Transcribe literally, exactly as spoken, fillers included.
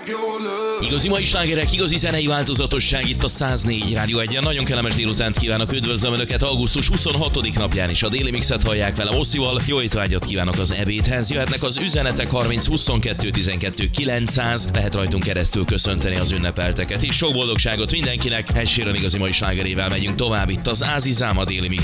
Igazi mai slágerek, igazi zenei változatosság itt a száz négy Rádió egyen. Nagyon kellemes délutánt kívánok, üdvözlöm Önöket augusztus huszonhatodika napján is. A Déli Mixet hallják vele Osszival. Jó étvágyat kívánok az ebédhez. Jöhetnek az üzenetek harminc huszonkettő tizenkettő kilencszáz. Lehet rajtunk keresztül köszönteni az ünnepelteket. És sok boldogságot mindenkinek. Ed Sheeran igazi mai slágerével megyünk tovább itt az Ázizám, a Déli Mix